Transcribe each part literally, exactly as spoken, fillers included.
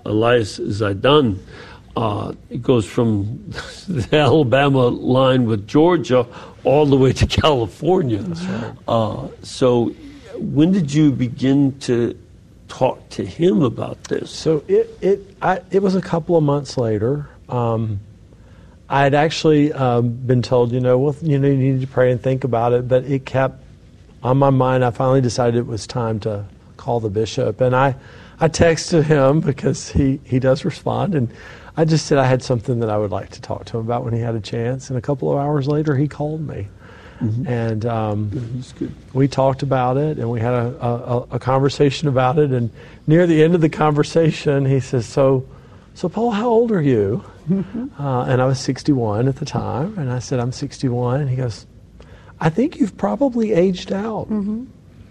Elias Zaidan. Uh, it goes from the Alabama line with Georgia all the way to California. That's right. Uh, so when did you begin to talk to him about this? So it it I, it was a couple of months later. Um, I had actually um, been told, you know, well, you know, you need to pray and think about it, but it kept on my mind. I finally decided it was time to call the bishop, and I, I texted him because he, he does respond, and I just said I had something that I would like to talk to him about when he had a chance. And a couple of hours later, he called me, mm-hmm. and um, That's good. we talked about it, and we had a, a, a conversation about it. And near the end of the conversation, he says, "So, so Paul, how old are you?" Mm-hmm. Uh, and I was sixty-one at the time, and I said, "I'm sixty-one." And he goes, "I think you've probably aged out." Mm-hmm.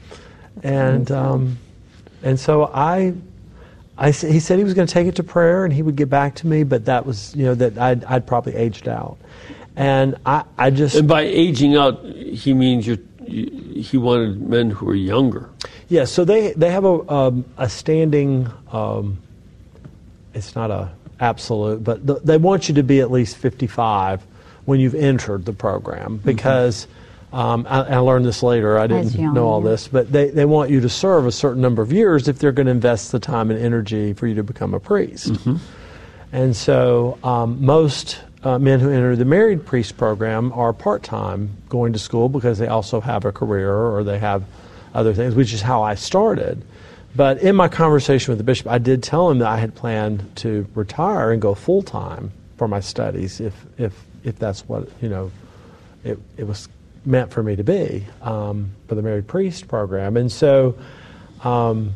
And um, and so I. I, he said he was going to take it to prayer and he would get back to me, but that was, you know, that I'd, I'd probably aged out. And I, I just... And by aging out, he means you're, you, he wanted men who were younger. Yeah, so they, they have a, um, a standing, um, it's not a absolute, but the, they want you to be at least fifty-five when you've entered the program because... Mm-hmm. Um, I, I learned this later. I didn't young, know all yeah. this, but they, they want you to serve a certain number of years if they're going to invest the time and energy for you to become a priest. Mm-hmm. And so um, most uh, men who enter the married priest program are part-time going to school because they also have a career or they have other things, which is how I started. But in my conversation with the bishop, I did tell him that I had planned to retire and go full-time for my studies if if if that's what, you know, it, it was meant for me to be um, for the married priest program. And so um,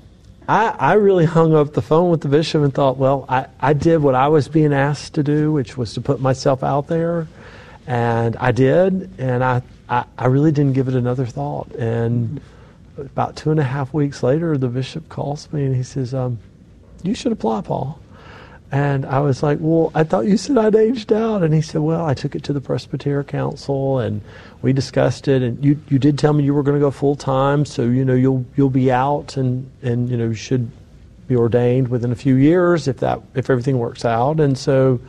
I, I really hung up the phone with the bishop and thought, well, I, I did what I was being asked to do, which was to put myself out there. And I did, and I, I, I really didn't give it another thought. And about two and a half weeks later, the bishop calls me and he says, um, you should apply, Paul. And I was like, well, I thought you said I'd aged out. And he said, well, I took it to the Presbyterian Council and we discussed it. And you, you did tell me you were going to go full time. So, you know, you'll you'll be out and, and, you know, you should be ordained within a few years if that if everything works out. And so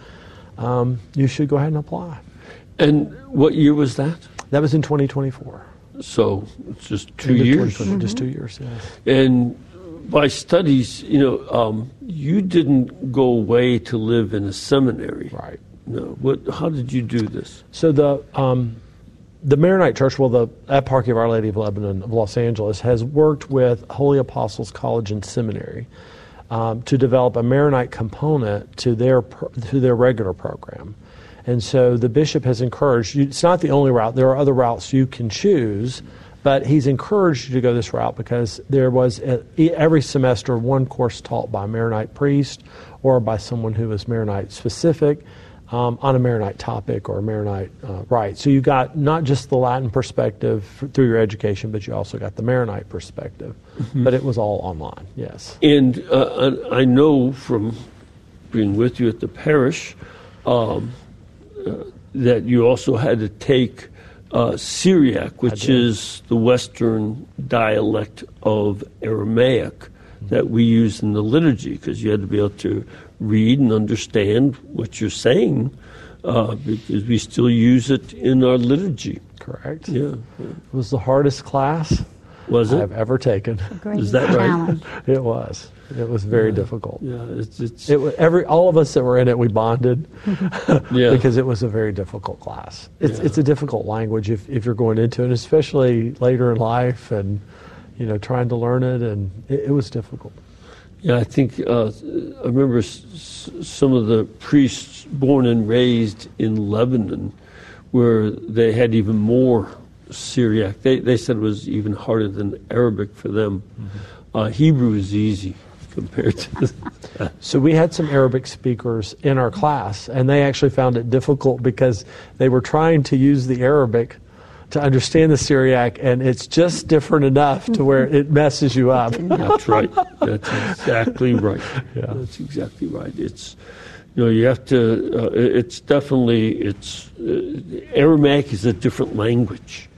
um, you should go ahead and apply. And what year was that? That was in twenty twenty-four. So it's just two years. Mm-hmm. Just two years, yes. And by studies, you know, um, you didn't go away to live in a seminary. Right. No. What? How did you do this? So the um, the Maronite Church, well, the Eparchy of Our Lady of Lebanon of Los Angeles, has worked with Holy Apostles College and Seminary um, to develop a Maronite component to their to their regular program. And so the bishop has encouraged you. It's not the only route. There are other routes you can choose. But he's encouraged you to go this route because there was a, every semester one course taught by a Maronite priest or by someone who was Maronite specific um, on a Maronite topic or a Maronite uh, rite. So you got not just the Latin perspective f- through your education, but you also got the Maronite perspective. Mm-hmm. But it was all online, yes. And uh, I know from being with you at the parish um, uh, that you also had to take Uh, Syriac, which is the Western dialect of Aramaic mm-hmm. that we use in the liturgy, because you had to be able to read and understand what you're saying, uh, because we still use it in our liturgy. Correct. Yeah. It was the hardest class was it? I've ever taken. Is that right? It was. It was very yeah. difficult. Yeah, it's, it's it was every all of us that were in it, we bonded yeah. because it was a very difficult class. It's yeah. it's a difficult language if, if you're going into it, especially later in life, and you know trying to learn it, and it, it was difficult. Yeah, I think uh, I remember s- some of the priests born and raised in Lebanon, where they had even more Syriac. They they said it was even harder than Arabic for them. Mm-hmm. Uh, Hebrew is easy compared to that. So we had some Arabic speakers in our class, and they actually found it difficult because they were trying to use the Arabic to understand the Syriac, and it's just different enough to where it messes you up. That's right. That's exactly right. Yeah. That's exactly right. It's, you know, you have to, uh, it's definitely, it's, uh, Aramaic is a different language.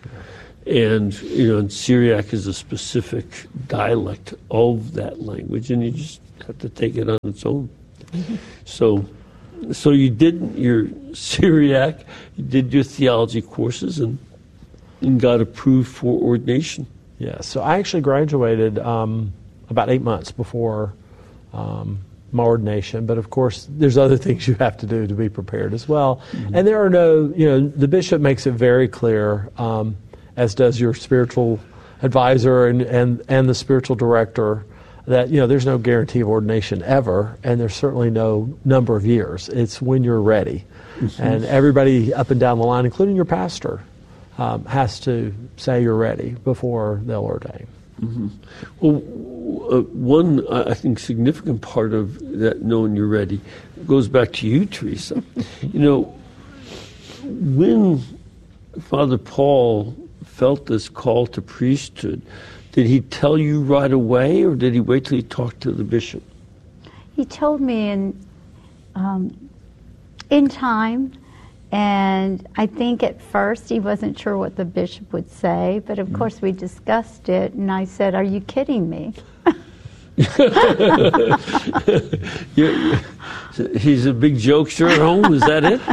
And, you know, and Syriac is a specific dialect of that language, and you just had to take it on its own. Mm-hmm. So, so you did your Syriac, you did your theology courses, and, and got approved for ordination. Yeah, so I actually graduated um, about eight months before um, my ordination, but of course there's other things you have to do to be prepared as well. Mm-hmm. And there are no, you know, the bishop makes it very clear, um, as does your spiritual advisor and, and, and the spiritual director, that, you know, there's no guarantee of ordination ever, and there's certainly no number of years. It's when you're ready. Mm-hmm. And everybody up and down the line, including your pastor, Um, has to say you're ready before they'll ordain. Mm-hmm. Well, uh, one, I think, significant part of that knowing you're ready goes back to you, Teresa. You know, when Father Paul felt this call to priesthood, did he tell you right away, or did he wait till he talked to the bishop? He told me in, um, in time. And I think at first he wasn't sure what the bishop would say, but of course we discussed it, and I said, "Are you kidding me?" you, he's a big jokester at home, is that it?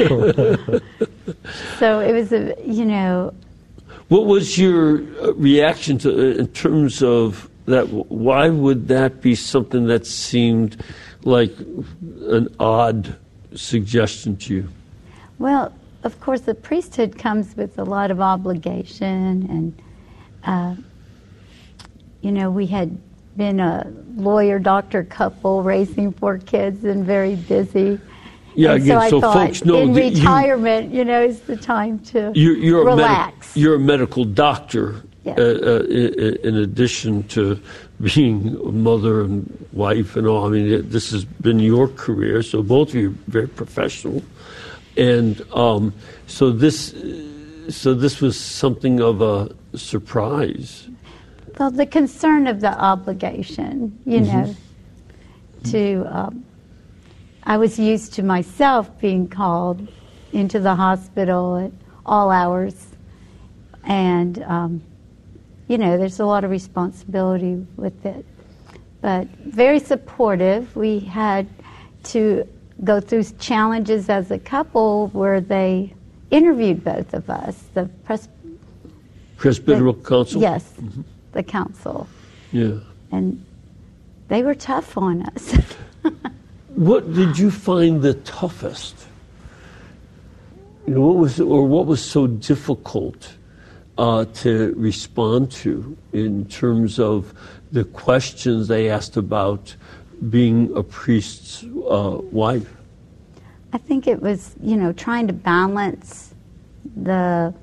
So it was a, you know. What was your reaction to, in terms of that? Why would that be something that seemed like an odd suggestion to you? Well, of course, the priesthood comes with a lot of obligation, and, uh, you know, we had been a lawyer-doctor couple raising four kids and very busy. Yeah, and again, so I so thought folks know in that retirement, you, you know, is the time to you're, you're relax. A medic, you're a medical doctor, yes. uh, uh, in, in addition to being a mother and wife and all. I mean, this has been your career, so both of you are very professional. And um, so this, so this was something of a surprise. Well, the concern of the obligation, you mm-hmm. know, to um, I was used to myself being called into the hospital at all hours, and um, you know, there's a lot of responsibility with it. But very supportive. We had to go through challenges as a couple where they interviewed both of us. The pres- Presbyteral the, Council? Yes, mm-hmm. the council. Yeah. And they were tough on us. What did you find the toughest? You know, what was, or what was so difficult uh, to respond to in terms of the questions they asked about being a priest's uh, wife? I think it was, you know, trying to balance the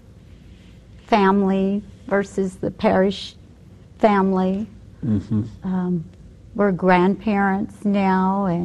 family versus the parish family. Mm-hmm. Um, we're grandparents now, and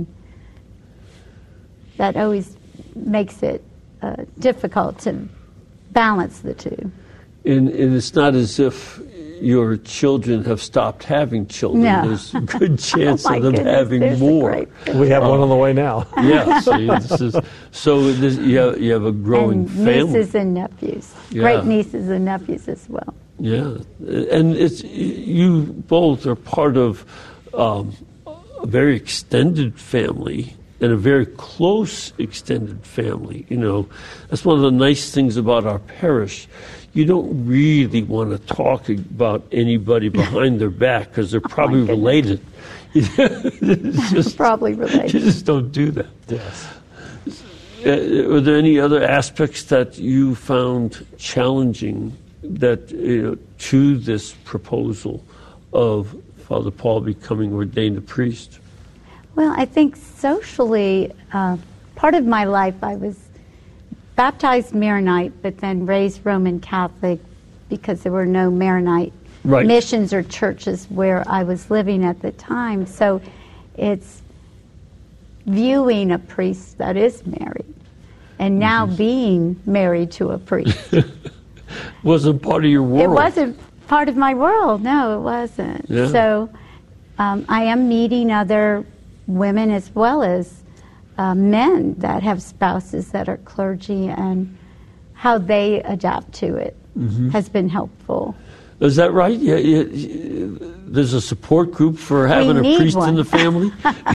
that always makes it uh, difficult to balance the two. And, and it's not as if your children have stopped having children. No. There's a good chance oh of them goodness, having more. We have uh, one on the way now. Yeah, see, this is, so this, you, have, you have a growing and family. nieces and nephews, yeah. great nieces and nephews as well. Yeah, and it's you both are part of um, a very extended family and a very close extended family. You know, that's one of the nice things about our parish. You don't really want to talk about anybody behind their back because they're probably oh related. It's just, probably related. You just don't do that. Yes. Uh, are there any other aspects that you found challenging that you know, to this proposal of Father Paul becoming ordained a priest? Well, I think socially, uh, part of my life I was baptized Maronite, but then raised Roman Catholic because there were no Maronite right. missions or churches where I was living at the time. So it's viewing a priest that is married and now mm-hmm. being married to a priest. Wasn't part of your world. It wasn't part of my world. No, it wasn't. Yeah. So um, I am meeting other women as well as uh, men that have spouses that are clergy, and how they adapt to it mm-hmm. has been helpful. Is that right? Yeah, yeah, there's a support group for having a priest one. in the family?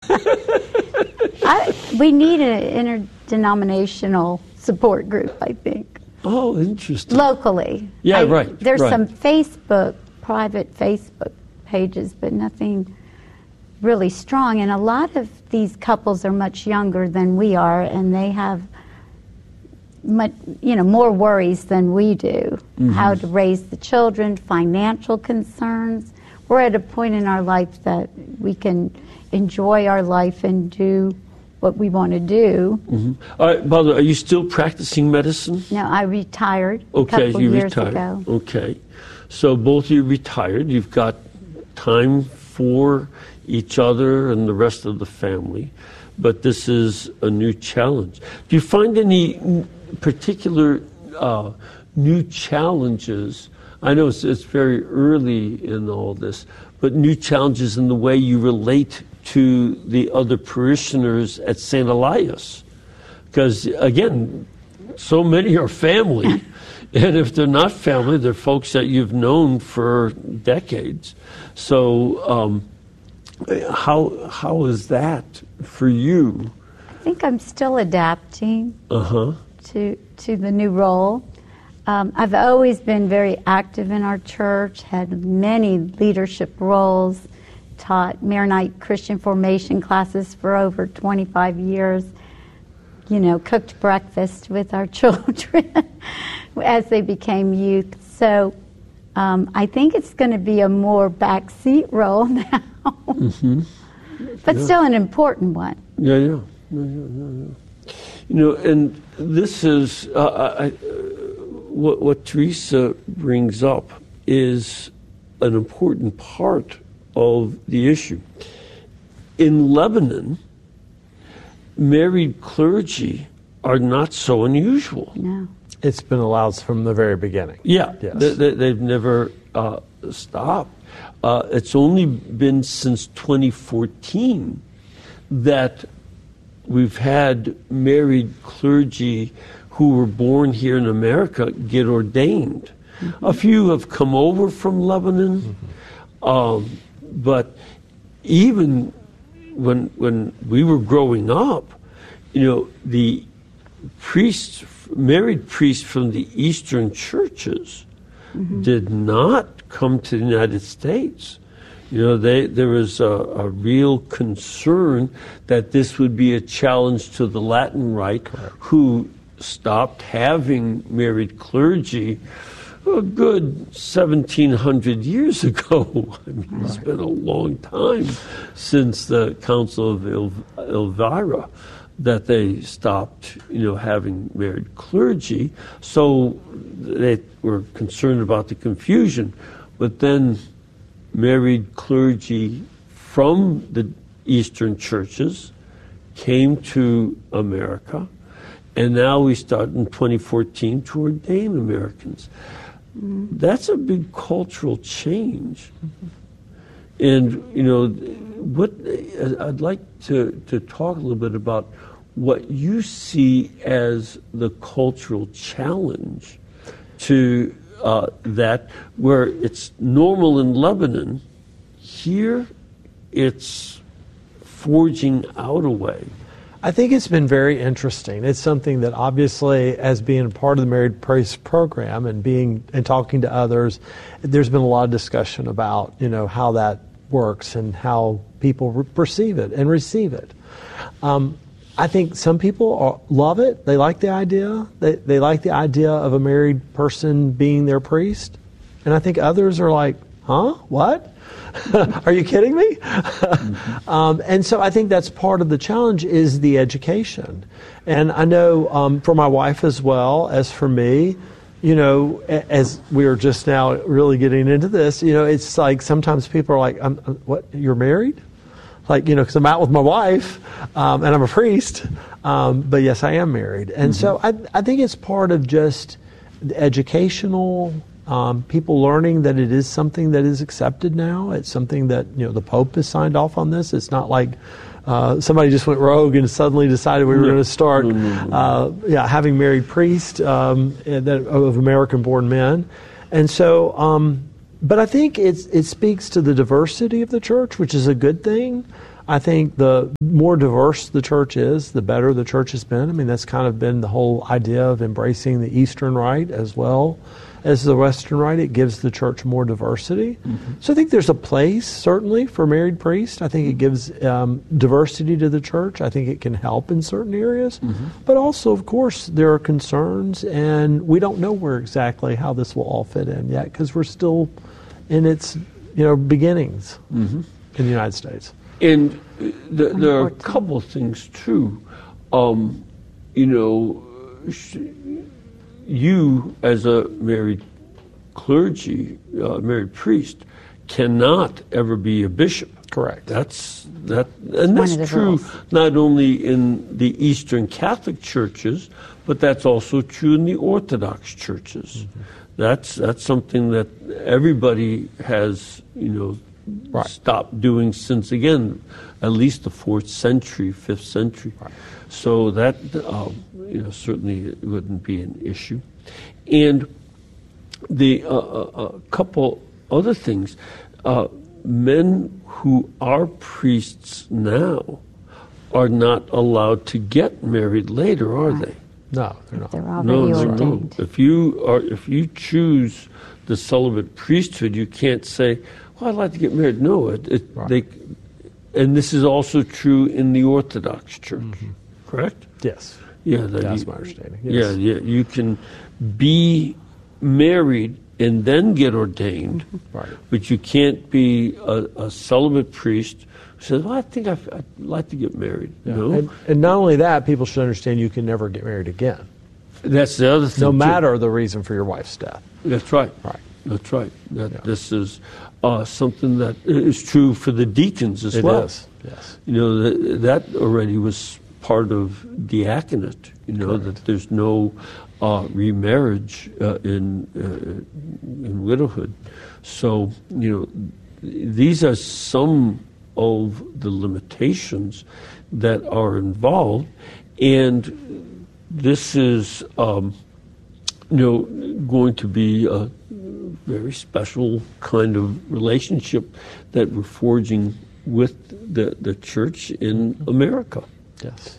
I, we need an interdenominational support group, I think. Oh, interesting. Locally. Yeah, I, right. There's right. some Facebook, private Facebook pages, but nothing really strong. And a lot of these couples are much younger than we are, and they have much, you know, more worries than we do. Mm-hmm. How to raise the children, financial concerns. We're at a point in our life that we can enjoy our life and do what we want to do. Mm-hmm. All right, by the way, are you still practicing medicine? No, I retired okay, a couple you years retired. ago. Okay, so both of you retired. You've got time for each other and the rest of the family, but this is a new challenge. Do you find any particular uh, new challenges? I know it's, it's very early in all this, but new challenges in the way you relate to the other parishioners at Saint Elias. Because, again, so many are family, and if they're not family, they're folks that you've known for decades. So um, how how is that for you? I think I'm still adapting uh-huh. to, to the new role. Um, I've always been very active in our church, had many leadership roles, taught Maronite Christian formation classes for over twenty-five years, you know, cooked breakfast with our children as they became youth. So um, I think it's going to be a more backseat role now, mm-hmm. but yeah. still an important one. Yeah, yeah, yeah, yeah, yeah. yeah. You know, and this is, uh, I, what, what Teresa brings up is an important part of the issue. In Lebanon, married clergy are not so unusual. No. It's been allowed from the very beginning. Yeah, yes. they, they, they've never uh, stopped. Uh, it's only been since twenty fourteen that we've had married clergy who were born here in America get ordained. Mm-hmm. A few have come over from Lebanon. Mm-hmm. Um, But even when when we were growing up, you know, the priests, married priests from the Eastern churches mm-hmm. did not come to the United States. You know, they, there was a, a real concern that this would be a challenge to the Latin Rite, Correct. Who stopped having married clergy a good seventeen hundred years ago. I mean, right. It's been a long time since the Council of El- Elvira that they stopped, you know, having married clergy. So they were concerned about the confusion. But then married clergy from the Eastern churches came to America, and now we start in twenty fourteen to ordain Americans. Mm-hmm. That's a big cultural change. Mm-hmm. And, you know, what I'd like to, to talk a little bit about what you see as the cultural challenge to uh, that, where it's normal in Lebanon, here it's forging out a way. I think it's been very interesting. It's something that obviously, as being part of the Married Priest program and being and talking to others, there's been a lot of discussion about, you know, how that works and how people re- perceive it and receive it. Um, I think some people are, love it. They like the idea. They they like the idea of a married person being their priest. And I think others are like, huh? What? Are you kidding me? mm-hmm. um, and so I think that's part of the challenge is the education. And I know um, for my wife as well as for me, you know, as we are just now really getting into this, you know, it's like sometimes people are like, I'm, what, you're married? Like, you know, because I'm out with my wife um, and I'm a priest. Um, but yes, I am married. And mm-hmm. so I, I think it's part of just the educational Um, people learning that it is something that is accepted now. It's something that, you know, the Pope has signed off on this. It's not like uh, somebody just went rogue and suddenly decided we were no. going to start no, no, no. Uh, yeah, having married priests um, that, of American-born men. And so um, but I think it's, it speaks to the diversity of the church, which is a good thing. I think the more diverse the church is, the better the church has been. I mean, that's kind of been the whole idea of embracing the Eastern Rite as well as the Western Rite. It gives the church more diversity. Mm-hmm. So I think there's a place, certainly, for married priests. I think it gives um, diversity to the church. I think it can help in certain areas. Mm-hmm. But also, of course, there are concerns, and we don't know where exactly how this will all fit in yet, because we're still in its you know beginnings mm-hmm. in the United States. And th- there are a couple of things, too. Um, you know, sh- you, as a married clergy, uh, married priest, cannot ever be a bishop. Correct. That's that, and that's true rules. Not only in the Eastern Catholic churches, but that's also true in the Orthodox churches. Mm-hmm. That's that's something that everybody has, you know, right. stopped doing since, again, at least the fourth century, fifth century. Right. So that, uh, you know, certainly wouldn't be an issue. And the uh, a couple other things, uh, men who are priests now are not allowed to get married later, are they? No, they're not. They're already no, no, ordained. no. If you are, if you choose the celibate priesthood, you can't say, "Well, I'd like to get married." No, it, it, right. they, and this is also true in the Orthodox Church, mm-hmm. correct? Yes. Yeah, that that's you, my understanding. Yes. Yeah, yeah. You can be married and then get ordained, mm-hmm. right. but you can't be a, a celibate priest who says, "Well, I think I'd, I'd like to get married." Yeah. No, and, and not only that, people should understand you can never get married again. That's the other thing. No too. matter the reason for your wife's death. That's right. Right. That's right. That yeah. this is uh, something that is true for the deacons as it well. It is. Yes. You know that, that already was part of diaconate. You know Correct. That there's no uh, remarriage uh, in uh, in widowhood. So you know these are some of the limitations that are involved, and this is um, you know going to be a very special kind of relationship that we're forging with the, the church in America. Yes.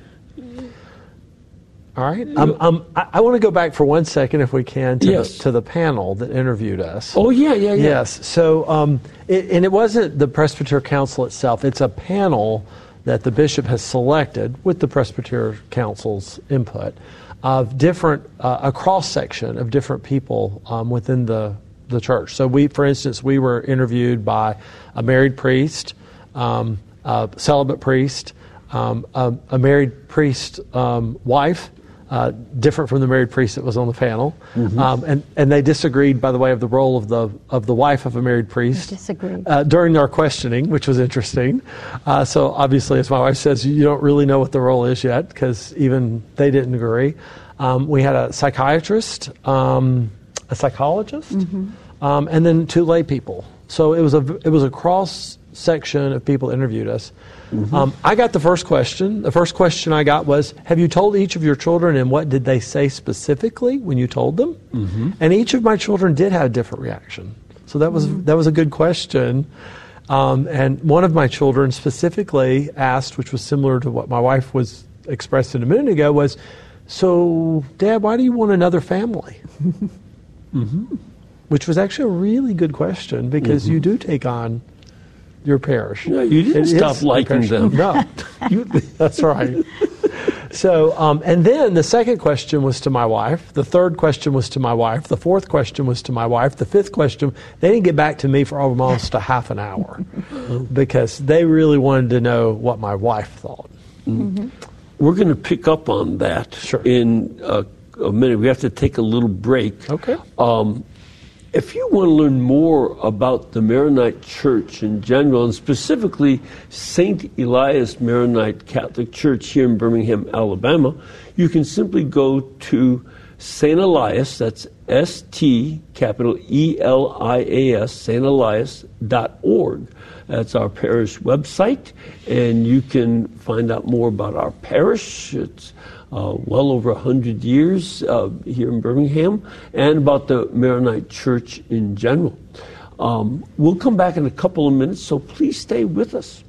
All right. Um, um, I, I want to go back for one second, if we can, to, yes. the, to the panel that interviewed us. Oh, yeah, yeah, yeah. Yes. So, um, it, and it wasn't the Presbyterian Council itself. It's a panel that the bishop has selected with the Presbyterian Council's input of different, uh, a cross-section of different people um, within the, the church. So we, for instance, we were interviewed by a married priest, um, a celibate priest, um, a, a married priest um, wife, uh, different from the married priest that was on the panel, mm-hmm. um, and and they disagreed, by the way, of the role of the of the wife of a married priest. They disagreed uh, during our questioning, which was interesting. Uh, so obviously, as my wife says, you don't really know what the role is yet, because even they didn't agree. Um, we had a psychiatrist, um, a psychologist, mm-hmm. um, and then two lay people. So it was a it was a cross section of people that interviewed us. Mm-hmm. Um, I got the first question. The first question I got was, have you told each of your children, and what did they say specifically when you told them? Mm-hmm. And each of my children did have a different reaction. So that was mm-hmm. that was a good question. Um, and one of my children specifically asked, which was similar to what my wife was expressing a minute ago, was, so, Dad, why do you want another family? mm-hmm. Which was actually a really good question, because mm-hmm. you do take on your parish. No, you didn't it stop liking them. No, you, that's right. So, um, and then the second question was to my wife. The third question was to my wife. The fourth question was to my wife. The fifth question, they didn't get back to me for almost a half an hour because they really wanted to know what my wife thought. Mm-hmm. We're going to pick up on that sure. in a, a minute. We have to take a little break. Okay. Um, If you want to learn more about the Maronite Church in general, and specifically Saint Elias Maronite Catholic Church here in Birmingham, Alabama, you can simply go to Saint Elias, that's S T, capital E L I A S, saint elias dot org. That's our parish website, and you can find out more about our parish. It's Uh, well over one hundred years uh, here in Birmingham, and about the Maronite Church in general. Um, we'll come back in a couple of minutes, so please stay with us.